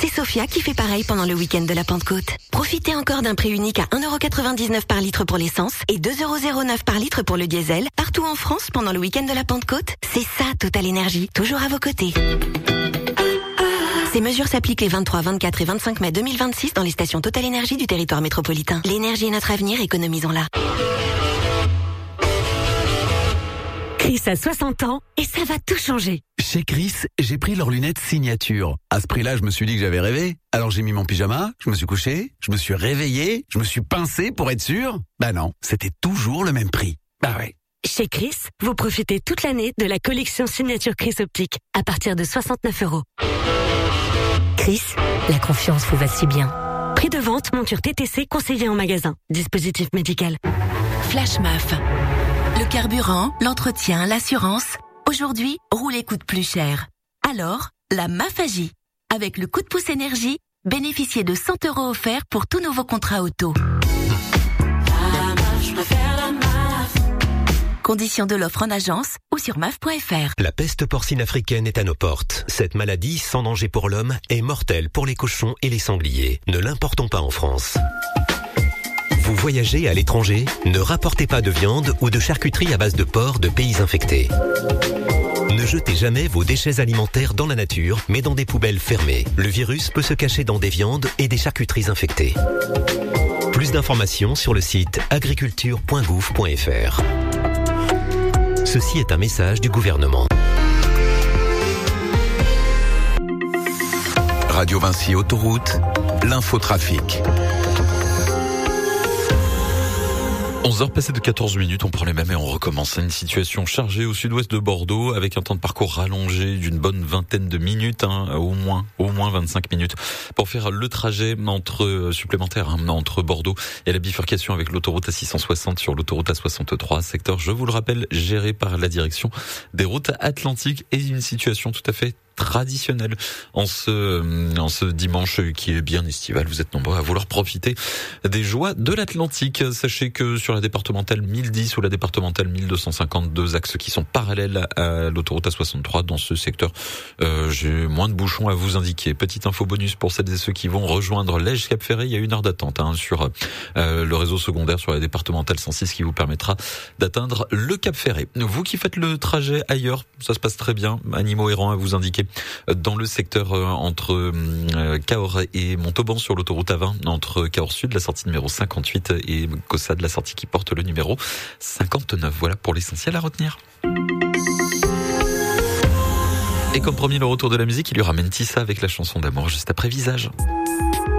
c'est Sofia qui fait pareil pendant le week-end de la Pentecôte. Profitez encore d'un prix unique à 1,99€ par litre pour l'essence et 2,09€ par litre pour le diesel, partout en France pendant le week-end de la Pentecôte. C'est ça, Total Énergie, toujours à vos côtés. Ces mesures s'appliquent les 23, 24 et 25 mai 2026 dans les stations Total Énergie du territoire métropolitain. L'énergie est notre avenir, économisons-la. Chris a 60 ans et ça va tout changer. Chez Chris, j'ai pris leurs lunettes signature. À ce prix-là, je me suis dit que j'avais rêvé. Alors j'ai mis mon pyjama, je me suis couché, je me suis réveillé, je me suis pincé pour être sûr. Bah non, c'était toujours le même prix. Bah ouais. Chez Chris, vous profitez toute l'année de la collection signature Chris Optique à partir de 69€. Chris, la confiance vous va si bien. Prix de vente, monture TTC conseillé en magasin. Dispositif médical. Flash MAF. Le carburant, l'entretien, l'assurance. Aujourd'hui, rouler coûte plus cher. Alors, la MAF agit. Avec le coup de pouce énergie, bénéficiez de 100€ offerts pour tous nouveaux contrats auto. La MAF, je préfère la MAF. Conditions de l'offre en agence ou sur maf.fr. La peste porcine africaine est à nos portes. Cette maladie, sans danger pour l'homme, est mortelle pour les cochons et les sangliers. Ne l'importons pas en France. Vous voyagez à l'étranger? Ne rapportez pas de viande ou de charcuterie à base de porc de pays infectés. Ne jetez jamais vos déchets alimentaires dans la nature, mais dans des poubelles fermées. Le virus peut se cacher dans des viandes et des charcuteries infectées. Plus d'informations sur le site agriculture.gouv.fr. Ceci est un message du gouvernement. Radio Vinci Autoroute, l'infotrafic. 11h passées de 14 minutes, on prend les mêmes et on recommence. Une situation chargée au sud-ouest de Bordeaux avec un temps de parcours rallongé d'une bonne vingtaine de minutes, au moins 25 minutes pour faire le trajet supplémentaire entre Bordeaux et la bifurcation avec l'autoroute A660 sur l'autoroute A63, secteur, je vous le rappelle, géré par la direction des routes atlantiques, et une situation tout à fait traditionnel en ce dimanche qui est bien estival. Vous êtes nombreux à vouloir profiter des joies de l'Atlantique. Sachez que sur la départementale 1010 ou la départementale 1250, deux axes qui sont parallèles à l'autoroute A63 dans ce secteur, j'ai moins de bouchons à vous indiquer. Petite info bonus pour celles et ceux qui vont rejoindre Lège-Cap-Ferré, il y a 1 heure d'attente sur le réseau secondaire sur la départementale 106 qui vous permettra d'atteindre le Cap-Ferré. Vous qui faites le trajet ailleurs, ça se passe très bien. Animaux errants à vous indiquer dans le secteur entre Cahors et Montauban sur l'autoroute A20, entre Cahors Sud, la sortie numéro 58, et Caussade, la sortie qui porte le numéro 59. Voilà pour l'essentiel à retenir. Et comme promis, le retour de la musique, il y aura Mentissa avec la chanson d'amour juste après Visage.